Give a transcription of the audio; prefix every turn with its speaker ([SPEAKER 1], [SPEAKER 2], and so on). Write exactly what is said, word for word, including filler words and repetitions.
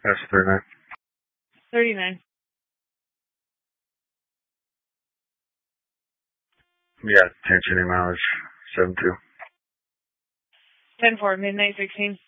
[SPEAKER 1] That's thirty-nine.
[SPEAKER 2] thirty-nine.
[SPEAKER 1] Yeah, attention mileage, seven two.
[SPEAKER 2] ten four, midnight sixteen.